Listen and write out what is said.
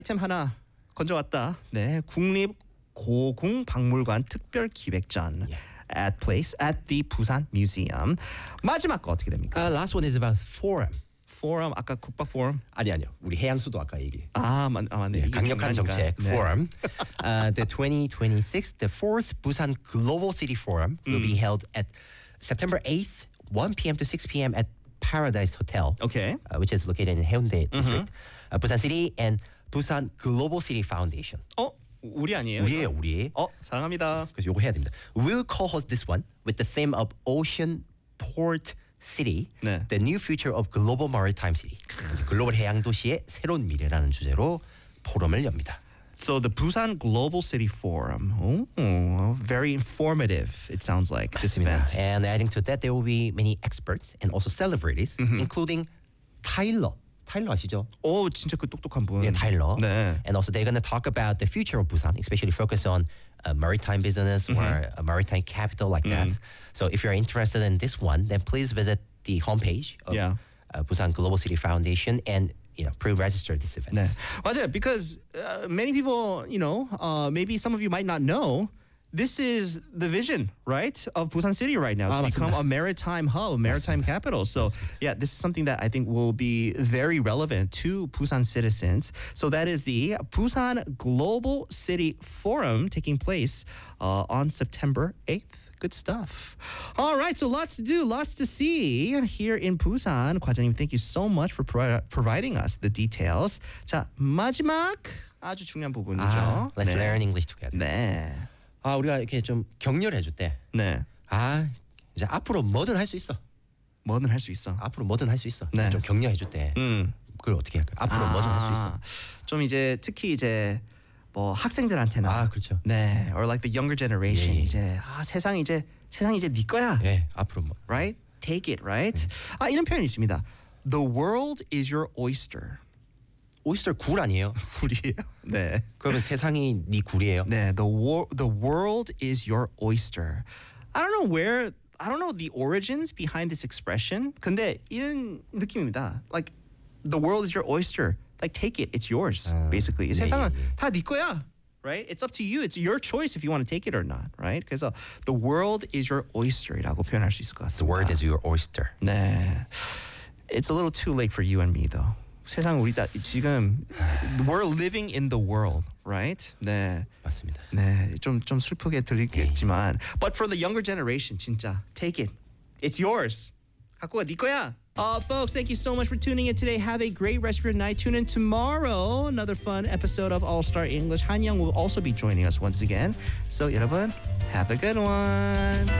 아이템 하나 건져왔다. 네, 국립고궁박물관 특별 기획전. At the Busan Museum. 마지막 거 어떻게 됩니까? Last one is about forum. 포럼 아까 국밥 포럼. 아니요. 우리 해양수도 아까 얘기. 맞네. 강력한 정책 네. forum. The 2026, the fourth Busan Global City Forum will be held at September 8th, 1 p.m. to 6 p.m. at Paradise Hotel, Okay. which is located in Haeundae District, Busan City, and Busan Global City Foundation. 우리 아니에요? 우리의. 사랑합니다. 그래서 요거 해야 됩니다. We'll co-host this one with the theme of Ocean Port City, 네. the new future of global maritime city. 글로벌 해양 도시의 새로운 미래라는 주제로 포럼을 엽니다. So the Busan Global City Forum. Very informative. It sounds like this event. And adding to that, there will be many experts and also celebrities, including Tyler. 타일러 아시죠? 진짜 그 똑똑한 분. Yeah, Tyler. 네. And also they're going to talk about the future of Busan, especially focus on maritime business or a maritime capital like that. So if you're interested in this one, then please visit the homepage of Busan Global City Foundation and pre-register this event. 네. 맞아요. Because many people, maybe some of you might not know, this is the vision, right, of Busan City right now to become a maritime hub, a maritime capital. So, yeah, this is something that I think will be very relevant to Busan citizens. So that is the Busan Global City Forum taking place on September 8th. Good stuff. All right, so lots to do, lots to see here in Busan. 과장님, thank you so much for providing us the details. 자, 마지막 아주 중요한 부분이죠. Let's learn English together. 네. 우리가 이렇게 좀 격려를 해줄 때, 네. 이제 앞으로 뭐든 할 수 있어. 뭐든 할 수 있어. 앞으로 뭐든 할 수 있어. 네. 좀 격려해줄 때, 그걸 어떻게 할까요? 앞으로 뭐든 할 수 있어. 좀 이제 특히 이제 뭐 학생들한테나. 그렇죠. 네. Or like the younger generation. 예. 이제 세상이 이제 네 거야. 예, 앞으로 뭐. Right? Take it, right? 이런 표현이 있습니다. The world is your oyster. 오이스터 굴 아니에요? 굴이에요? 네. 그러면 세상이 네 굴이에요? 네. The world is your oyster. I don't know the origins behind this expression. 근데 이런 느낌입니다. Like the world is your oyster. Like take it, it's yours. Basically. 세상은 다 네 거야. Right? It's up to you. It's your choice if you want to take it or not. Right? 그래서 the world is your oyster이라고 표현할 수 있을 것 같습니다. The world is your oyster. 네. It's a little too late for you and me though. 세상 우리 다 지금 we're living in the world, right? 네. 맞습니다. 네. 좀 슬프게 들리겠지만 but for the younger generation 진짜 take it. It's yours. 갖고 가 네 거야. Folks, thank you so much for tuning in today. Have a great rest of your night. Tune in tomorrow. Another fun episode of All Star English. Han Young will also be joining us once again. So 여러분, have a good one.